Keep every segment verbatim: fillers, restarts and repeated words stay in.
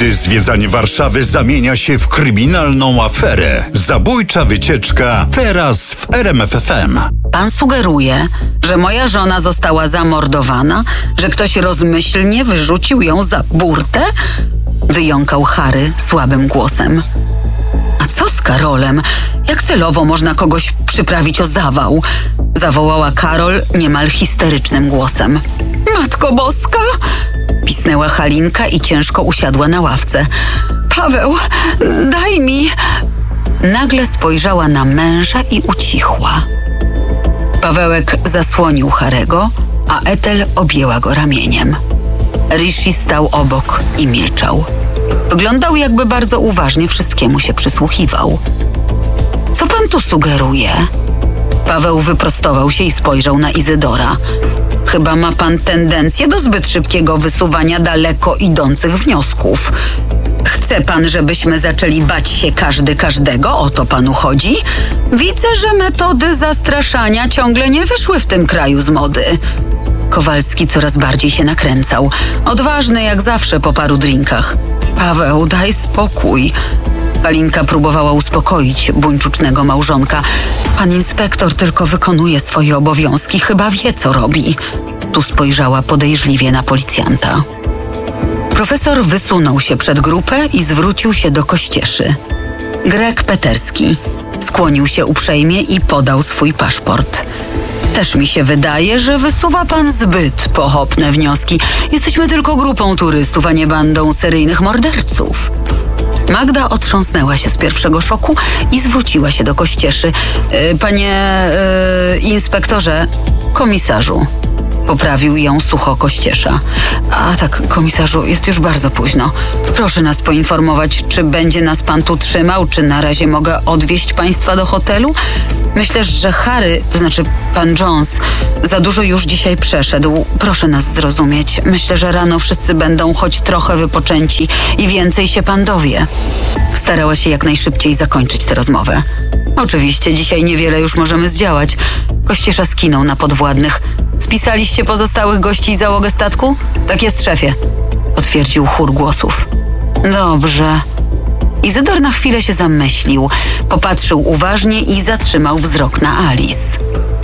Gdy zwiedzanie Warszawy zamienia się w kryminalną aferę. Zabójcza wycieczka teraz w R M F F M. Pan sugeruje, że moja żona została zamordowana, że ktoś rozmyślnie wyrzucił ją za burtę? Wyjąkał Harry słabym głosem. A co z Karolem? Jak celowo można kogoś przyprawić o zawał? Zawołała Karol niemal histerycznym głosem. Matko Boska! Pisnęła Halinka i ciężko usiadła na ławce. Paweł, daj mi... Nagle spojrzała na męża i ucichła. Pawełek zasłonił Harego, a Ethel objęła go ramieniem. Rishi stał obok i milczał. Wyglądał, jakby bardzo uważnie wszystkiemu się przysłuchiwał. Co pan tu sugeruje? Paweł wyprostował się i spojrzał na Izydora. Chyba ma pan tendencję do zbyt szybkiego wysuwania daleko idących wniosków. Chce pan, żebyśmy zaczęli bać się każdy każdego? O to panu chodzi? Widzę, że metody zastraszania ciągle nie wyszły w tym kraju z mody. Kowalski coraz bardziej się nakręcał. Odważny jak zawsze po paru drinkach. Paweł, daj spokój. Halinka próbowała uspokoić buńczucznego małżonka. Pan inspektor tylko wykonuje swoje obowiązki, chyba wie, co robi. Tu spojrzała podejrzliwie na policjanta. Profesor wysunął się przed grupę i zwrócił się do Kościeszy. Greg Peterski skłonił się uprzejmie i podał swój paszport. Też mi się wydaje, że wysuwa pan zbyt pochopne wnioski. Jesteśmy tylko grupą turystów, a nie bandą seryjnych morderców. Magda otrząsnęła się z pierwszego szoku i zwróciła się do Kościeszy. Yy, panie yy, inspektorze, komisarzu. Poprawił ją sucho Kościesza. A tak, komisarzu, jest już bardzo późno. Proszę nas poinformować, czy będzie nas pan tu trzymał, czy na razie mogę odwieźć państwa do hotelu? Myślę, że Harry, to znaczy pan Jones, za dużo już dzisiaj przeszedł. Proszę nas zrozumieć. Myślę, że rano wszyscy będą choć trochę wypoczęci i więcej się pan dowie. Starała się jak najszybciej zakończyć tę rozmowę. Oczywiście, dzisiaj niewiele już możemy zdziałać. Kościesza skinął na podwładnych. Spisaliście pozostałych gości i załogę statku? Tak jest, szefie. Potwierdził chór głosów. Dobrze. Izydor na chwilę się zamyślił. Popatrzył uważnie i zatrzymał wzrok na Alice.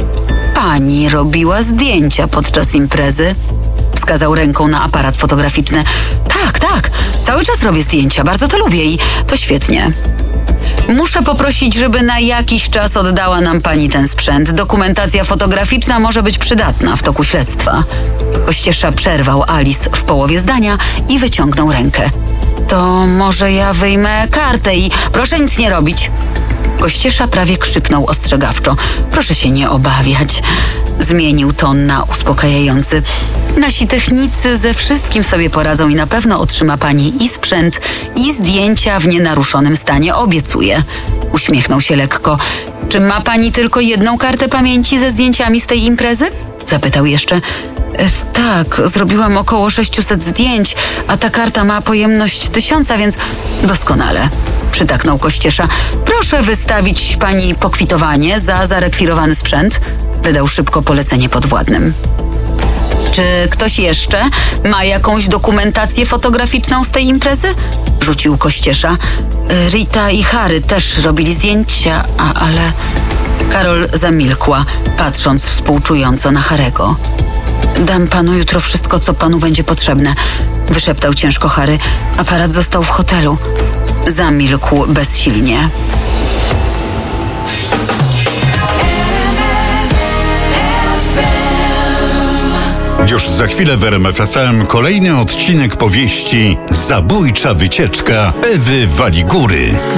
Pani robiła zdjęcia podczas imprezy? Wskazał ręką na aparat fotograficzny. Tak, tak. Cały czas robię zdjęcia. Bardzo to lubię i to świetnie. Muszę poprosić, żeby na jakiś czas oddała nam pani ten sprzęt. Dokumentacja fotograficzna może być przydatna w toku śledztwa. Kościesza przerwał Alice w połowie zdania i wyciągnął rękę. To może ja wyjmę kartę i proszę nic nie robić. Kościesza prawie krzyknął ostrzegawczo. Proszę się nie obawiać. Zmienił ton na uspokajający. Nasi technicy ze wszystkim sobie poradzą i na pewno otrzyma pani i sprzęt, i zdjęcia w nienaruszonym stanie, obiecuję. Uśmiechnął się lekko. Czy ma pani tylko jedną kartę pamięci ze zdjęciami z tej imprezy? Zapytał jeszcze. E, tak, zrobiłam około sześciuset zdjęć, a ta karta ma pojemność tysiąca, więc doskonale. Przytaknął Kościesza. Proszę wystawić pani pokwitowanie za zarekwirowany sprzęt. Wydał szybko polecenie podwładnym. Czy ktoś jeszcze ma jakąś dokumentację fotograficzną z tej imprezy? Rzucił Kościesza. Rita i Harry też robili zdjęcia, a, ale... Karol zamilkła, patrząc współczująco na Harego. Dam panu jutro wszystko, co panu będzie potrzebne. Wyszeptał ciężko Harry. Aparat został w hotelu. Zamilkł bezsilnie. Już za chwilę w R M F F M kolejny odcinek powieści Zabójcza wycieczka Ewy Waligury.